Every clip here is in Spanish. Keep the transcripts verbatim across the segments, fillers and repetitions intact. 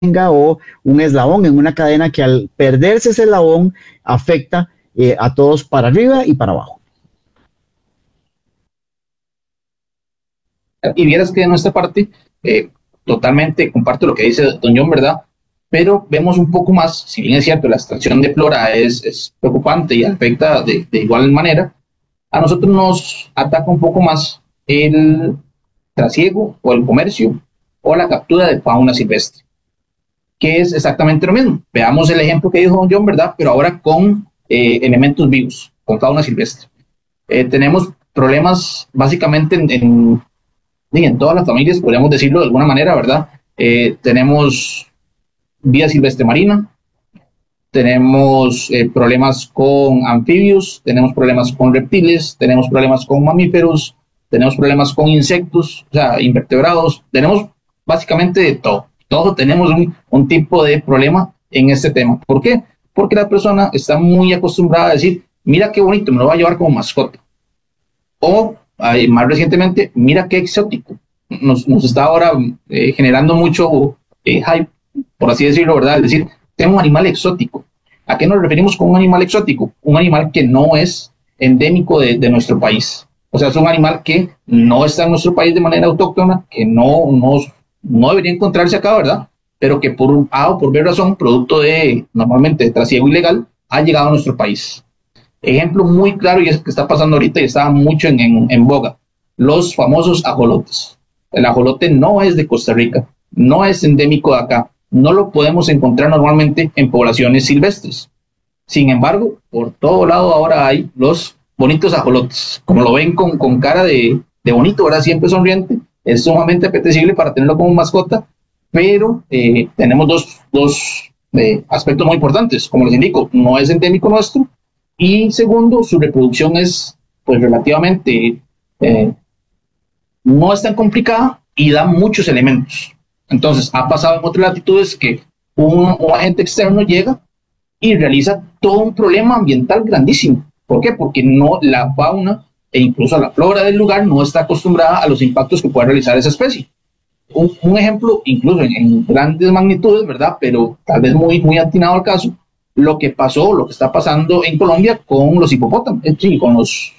tenga o un eslabón en una cadena que al perderse ese eslabón afecta eh, a todos para arriba y para abajo. Y vieras que de nuestra parte, eh, totalmente comparto lo que dice don John, ¿verdad? Pero vemos un poco más, si bien es cierto, la extracción de flora es, es preocupante y afecta de, de igual manera, a nosotros nos ataca un poco más el trasiego o el comercio o la captura de fauna silvestre, que es exactamente lo mismo. Veamos el ejemplo que dijo don John, ¿verdad? Pero ahora con eh, elementos vivos, con fauna silvestre. Eh, tenemos problemas básicamente en, en, en todas las familias, podríamos decirlo de alguna manera, ¿verdad? Eh, tenemos vida silvestre marina, tenemos eh, problemas con anfibios, tenemos problemas con reptiles, tenemos problemas con mamíferos, tenemos problemas con insectos, o sea, invertebrados, tenemos básicamente de todo. Todos tenemos un, un tipo de problema en este tema. ¿Por qué? Porque la persona está muy acostumbrada a decir, mira qué bonito, me lo va a llevar como mascota. O, eh, más recientemente, mira qué exótico. Nos, nos está ahora eh, generando mucho eh, hype, por así decirlo, ¿verdad? Es decir, tengo un animal exótico. ¿A qué nos referimos con un animal exótico? Un animal que no es endémico de, de nuestro país. O sea, es un animal que no está en nuestro país de manera autóctona, que no, no, no debería encontrarse acá, ¿verdad? Pero que por A o por B razón, producto de, normalmente, de trasiego ilegal, ha llegado a nuestro país. Ejemplo muy claro, y es que está pasando ahorita y está mucho en, en, en boga, los famosos ajolotes. El ajolote no es de Costa Rica, no es endémico de acá, no lo podemos encontrar normalmente en poblaciones silvestres. Sin embargo, por todo lado ahora hay los bonitos ajolotes, como lo ven con, con cara de, de bonito, ¿verdad? Siempre sonriente, es sumamente apetecible para tenerlo como mascota, pero eh, tenemos dos, dos eh, aspectos muy importantes, como les indico, no es endémico nuestro, y segundo, su reproducción es pues relativamente, eh, no es tan complicada y da muchos elementos. Entonces, ha pasado en otras latitudes que un, un agente externo llega y realiza todo un problema ambiental grandísimo. ¿Por qué? Porque no, la fauna e incluso la flora del lugar no está acostumbrada a los impactos que puede realizar esa especie. Un, un ejemplo, incluso en, en grandes magnitudes, ¿verdad? Pero tal vez muy, muy atinado al caso, lo que pasó, lo que está pasando en Colombia con los hipopótamos, eh, sí, con los,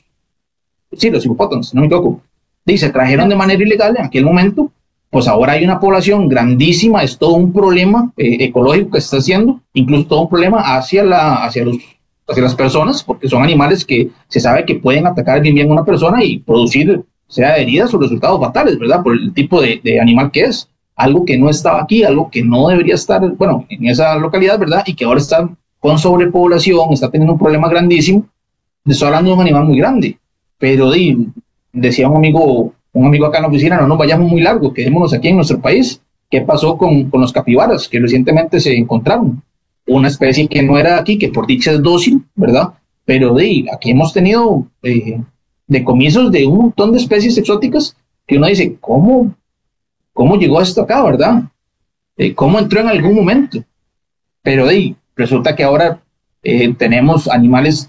sí, los hipopótamos, no me equivoco. Y se trajeron de manera ilegal en aquel momento, pues ahora hay una población grandísima, es todo un problema eh, ecológico que se está haciendo, incluso todo un problema hacia, la, hacia, los, hacia las personas, porque son animales que se sabe que pueden atacar bien bien a una persona y producir, sea heridas o resultados fatales, ¿verdad? Por el tipo de, de animal que es. Algo que no estaba aquí, algo que no debería estar, bueno, en esa localidad, ¿verdad? Y que ahora está con sobrepoblación, está teniendo un problema grandísimo. Estoy hablando de un animal muy grande, pero de, decía un amigo, un amigo acá en la oficina, no nos vayamos muy largo, quedémonos aquí en nuestro país. ¿Qué pasó con, con los capibaras que recientemente se encontraron? Una especie que no era aquí, que por dicha es dócil, ¿verdad? Pero de, aquí hemos tenido eh, decomisos de un montón de especies exóticas que uno dice, ¿cómo, cómo llegó esto acá, verdad? Eh, ¿Cómo entró en algún momento? Pero de, resulta que ahora eh, tenemos animales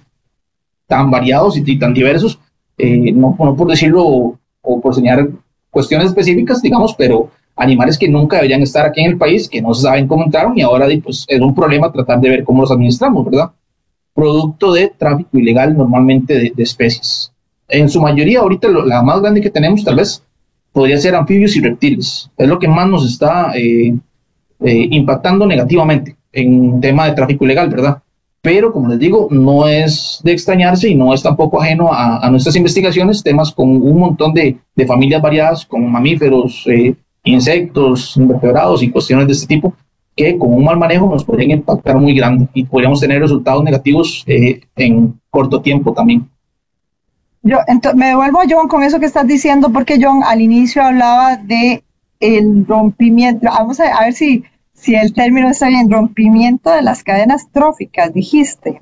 tan variados y, y tan diversos, eh, no, no por decirlo o por señalar cuestiones específicas, digamos, pero animales que nunca deberían estar aquí en el país, que no se saben cómo entraron y ahora pues, es un problema tratar de ver cómo los administramos, ¿verdad? Producto de tráfico ilegal normalmente de, de especies. En su mayoría, ahorita lo, la más grande que tenemos tal vez podría ser anfibios y reptiles. Es lo que más nos está eh, eh, impactando negativamente en tema de tráfico ilegal, ¿verdad? Pero, como les digo, no es de extrañarse y no es tampoco ajeno a, a nuestras investigaciones, temas con un montón de, de familias variadas, con mamíferos, eh, insectos, invertebrados y cuestiones de este tipo, que con un mal manejo nos podrían impactar muy grande y podríamos tener resultados negativos eh, en corto tiempo también. Yo entonces, me devuelvo a John con eso que estás diciendo, porque John al inicio hablaba de el rompimiento, vamos a, a ver si si el término está bien, rompimiento de las cadenas tróficas, dijiste.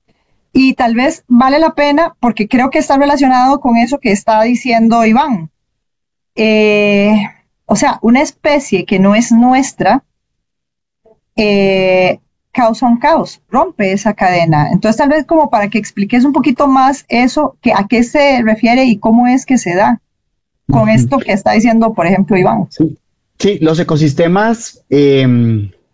Y tal vez vale la pena, porque creo que está relacionado con eso que está diciendo Iván. Eh, o sea, una especie que no es nuestra eh, causa un caos, rompe esa cadena. Entonces, tal vez como para que expliques un poquito más eso, que a qué se refiere y cómo es que se da con esto que está diciendo, por ejemplo, Iván. Sí. Sí, los ecosistemas eh,